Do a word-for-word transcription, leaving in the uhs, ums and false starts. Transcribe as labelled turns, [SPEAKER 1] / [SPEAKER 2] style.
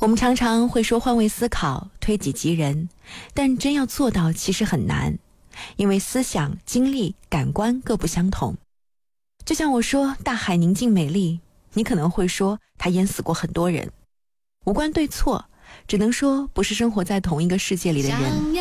[SPEAKER 1] 我们常常会说换位思考，推己及人，但真要做到其实很难，因为思想、经历、感官各不相同。就像我说大海宁静美丽，你可能会说它淹死过很多人。无关对错，只能说不是生活在同一个世界里的人